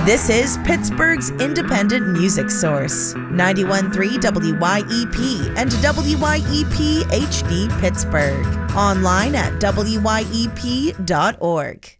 This is Pittsburgh's independent music source, 91.3 WYEP and WYEP HD Pittsburgh. Online at wyep.org.